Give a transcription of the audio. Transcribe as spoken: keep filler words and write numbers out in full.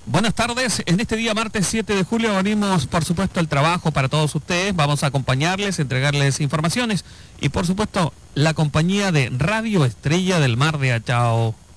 Buenas tardes, en este día martes siete de julio venimos por supuesto al trabajo para todos ustedes, vamos a acompañarles, entregarles informaciones y por supuesto la compañía de Radio Estrella del Mar de Achao.